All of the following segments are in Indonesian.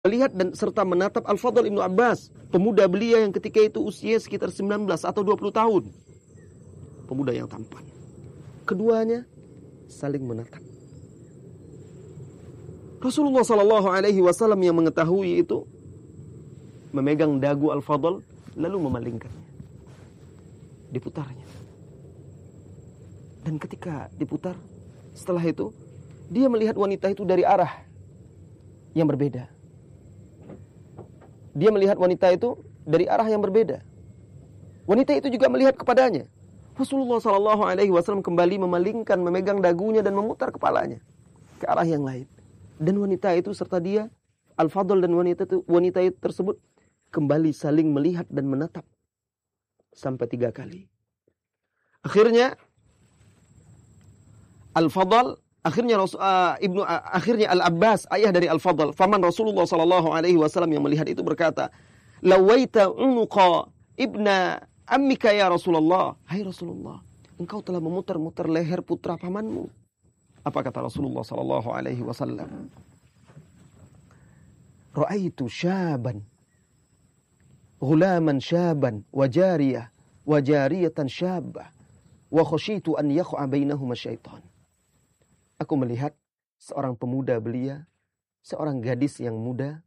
melihat dan serta menatap Al-Fadl Ibnu Abbas, pemuda belia yang ketika itu usia sekitar 19 atau 20 tahun. Pemuda yang tampan. Keduanya saling menatap. Rasulullah SAW yang mengetahui itu memegang dagu Al-Fadl lalu memalingkannya. Diputarnya. Dan ketika diputar, setelah itu dia melihat wanita itu dari arah yang berbeda. Dia melihat wanita itu dari arah yang berbeda. Wanita itu juga melihat kepadanya. Rasulullah SAW kembali memalingkan, memegang dagunya dan memutar kepalanya ke arah yang lain. Dan wanita itu serta dia, Al-Fadl dan wanita itu tersebut kembali saling melihat dan menatap sampai 3 kali. Akhirnya Al-Fadl, akhirnya Al-Abbas, ayah dari Al-Fadl, paman Rasulullah SAW yang melihat itu berkata, "Lawaita unuqa ibna ammika ya Rasulullah." Hai Rasulullah, engkau telah memutar-mutar leher putra pamanmu. Apa kata Rasulullah SAW? "Ra'aitu syaban, ghulaman syaban, wajariyatan syabah, wa khashitu an yaqa bainahuma syaitan." Aku melihat seorang pemuda belia, seorang gadis yang muda,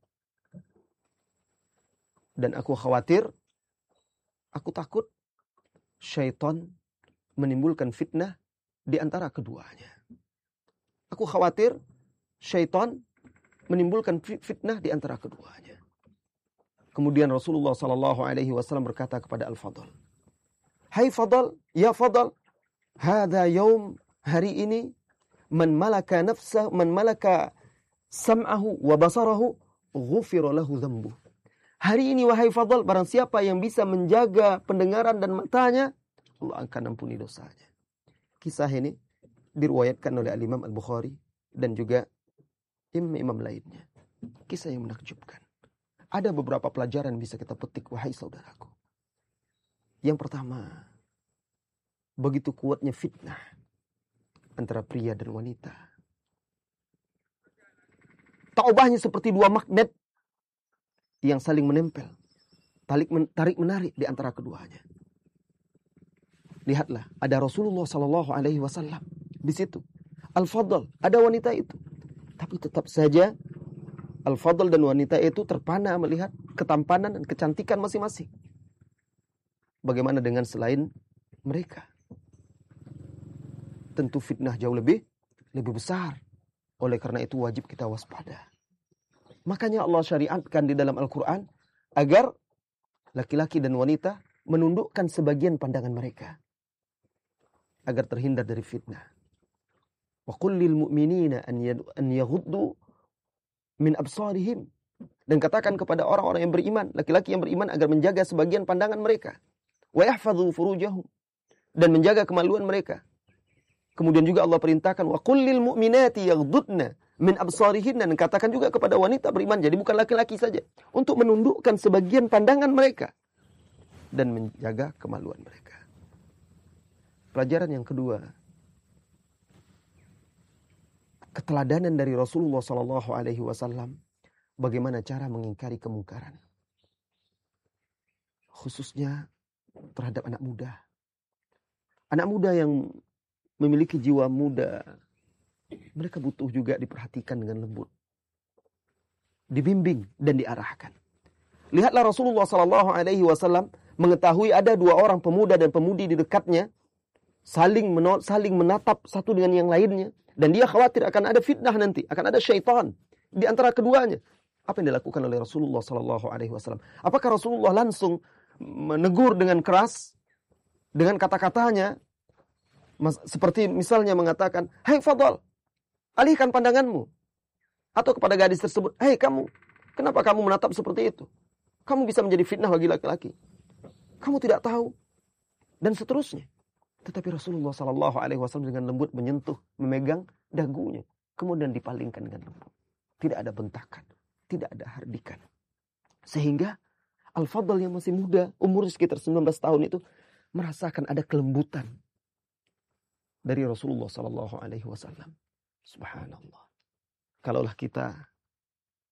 dan aku khawatir, aku takut syaitan menimbulkan fitnah di antara keduanya. Aku khawatir syaitan menimbulkan fitnah di antara keduanya. Kemudian Rasulullah SAW berkata kepada Al-Fadl, "Hai Fadl, ya Fadl, hadha yaum, hari ini, man malaka sam'ahu wa basarahu, ghufira lahu dhanbuh." Hari ini wahai Fadl, barang siapa yang bisa menjaga pendengaran dan matanya, Allah akan ampuni dosanya. Kisah ini diriwayatkan oleh Al-Imam Al-Bukhari dan juga imam lainnya. Kisah yang menakjubkan. Ada beberapa pelajaran bisa kita petik, wahai saudaraku. Yang pertama, begitu kuatnya fitnah antara pria dan wanita. Taubahnya seperti 2 magnet yang saling menempel, tarik-menarik di antara keduanya. Lihatlah, ada Rasulullah SAW di situ. Al-Fadl, ada wanita itu. Tapi tetap saja Al-Fadl dan wanita itu terpana melihat ketampanan dan kecantikan masing-masing. Bagaimana dengan selain mereka? Tentu fitnah jauh lebih besar. Oleh karena itu wajib kita waspada. Makanya Allah syariatkan di dalam Al-Quran agar laki-laki dan wanita menundukkan sebagian pandangan mereka agar terhindar dari fitnah. Wa qul lil mu'minina an yaghuddu min absarihim. Dan katakan kepada orang-orang yang beriman, laki-laki yang beriman, agar menjaga sebagian pandangan mereka. Wa yahfadhu furujahum, dan menjaga kemaluan mereka. Kemudian juga Allah perintahkan wa qul lil mu'minati yaghdudna min absarihin, dan katakan juga kepada wanita beriman, jadi bukan laki-laki saja, untuk menundukkan sebagian pandangan mereka dan menjaga kemaluan mereka. Pelajaran yang kedua, keteladanan dari Rasulullah SAW bagaimana cara mengingkari kemungkaran, khususnya terhadap anak muda. Anak muda yang memiliki jiwa muda, mereka butuh juga diperhatikan dengan lembut, dibimbing dan diarahkan. Lihatlah Rasulullah SAW mengetahui ada 2 orang pemuda dan pemudi di dekatnya, saling menatap satu dengan yang lainnya, dan dia khawatir akan ada fitnah nanti, akan ada syaitan di antara keduanya. Apa yang dilakukan oleh Rasulullah SAW? Apakah Rasulullah langsung menegur dengan keras dengan kata-katanya, seperti misalnya mengatakan, "Hai Fadl, alihkan pandanganmu," atau kepada gadis tersebut, "Hei kamu, kenapa kamu menatap seperti itu? Kamu bisa menjadi fitnah bagi laki-laki. Kamu tidak tahu." Dan seterusnya. Tetapi Rasulullah SAW dengan lembut menyentuh, memegang dagunya, kemudian dipalingkan dengan lembut. Tidak ada bentakan, tidak ada hardikan. Sehingga Al-Fadl yang masih muda, umur sekitar 19 tahun itu, merasakan ada kelembutan dari Rasulullah SAW. Subhanallah. Kalaulah kita